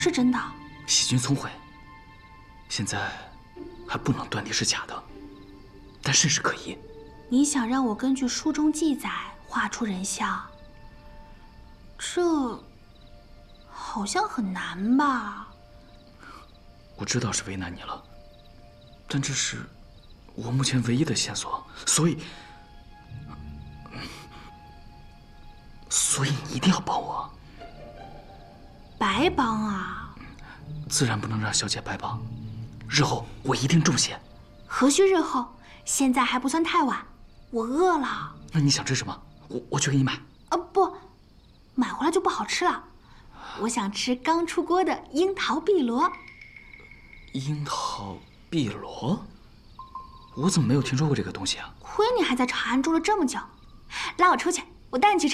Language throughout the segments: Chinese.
是真的。 喜君聪慧，现在还不能断定是假的，但甚是可疑。 你想让我根据书中记载画出人像，这好像很难吧？ 我知道是为难你了，但这是我目前唯一的线索，所以你一定要帮我。 白帮啊？ 自然不能让小姐白帮，日后我一定重谢。 何须日后？现在还不算太晚。我饿了。 那你想吃什么？我去给你买。 不，买回来就不好吃了。我想吃刚出锅的樱桃碧螺。 樱桃碧螺？我怎么没有听说过这个东西啊？ 亏你还在长安住了这么久，拉我出去，我带你去吃。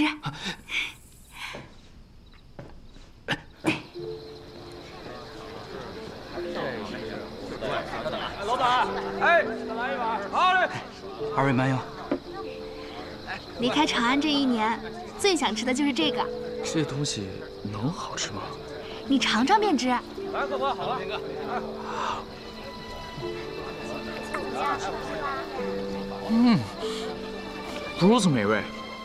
老板，哎，再来一碗。好嘞。 二位慢用。 离开长安这一年，最想吃的就是这个。 这东西能好吃吗？ 你尝尝便知。 来，客官，好了。 如此美味。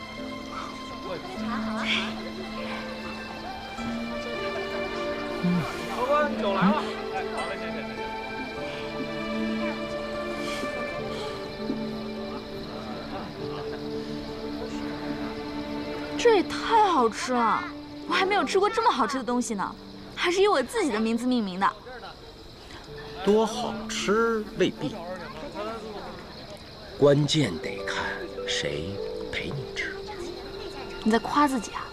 客官，酒来了。好嘞，谢谢。 这也太好吃了！我还没有吃过这么好吃的东西呢，还是以我自己的名字命名的。 多好吃未必，关键得看谁陪你吃。 你在夸自己啊？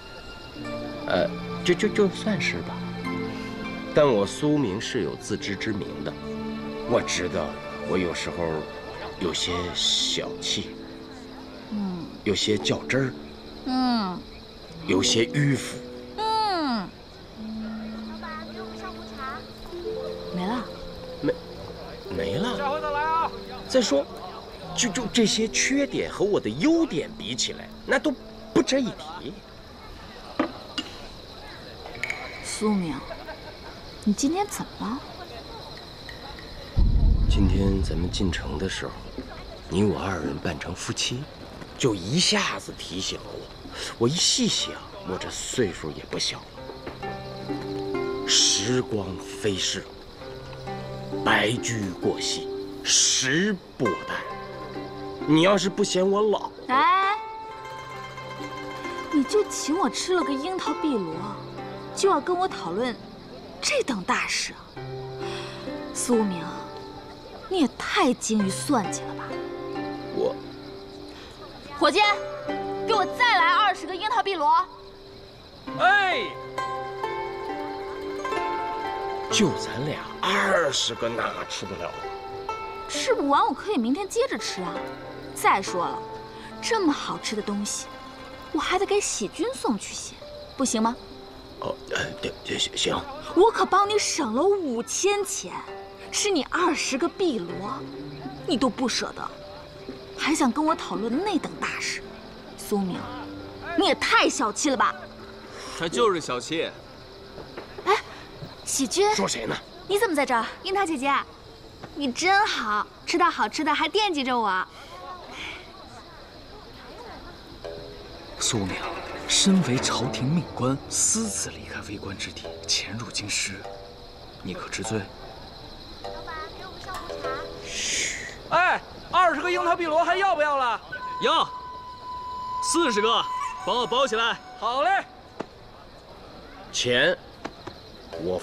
就算是吧。但我苏明是有自知之明的，我知道我有时候有些小气，有些较真儿，有些迂腐。 老板，给我们上壶茶。 没了。 没了。 下回再来啊。 再说，就这些缺点和我的优点比起来，那都不值一提。 苏明，你今天怎么了？ 今天咱们进城的时候，你我二人扮成夫妻，就一下子提醒了我。我一细想，我这岁数也不小了。时光飞逝，白驹过隙，时不我待。你要是不嫌我老， 哎，你就请我吃了个樱桃碧螺，就要跟我讨论这等大事啊？苏明，你也太精于算计了吧！伙计，给我再来20个樱桃碧螺。 哎， 就咱俩20个，哪吃得了？ 吃不完我可以明天接着吃啊。再说了，这么好吃的东西，我还得给喜君送去先，不行吗？ 对，行。 我可帮你省了5000钱，吃你20个碧螺，你都不舍得，还想跟我讨论那等大事？苏明，你也太小气了吧！ 他就是小气。 哎，喜君， 说谁呢？ 你怎么在这儿？樱桃姐姐，你真好，吃到好吃的还惦记着我。 苏明，身为朝廷命官，私自离开为官之地，潜入京师，你可知罪？ 老板，给我们上壶茶。 嘘。 哎，20个樱桃碧螺还要不要了？ 要，40个，帮我包起来。 好嘞。 钱我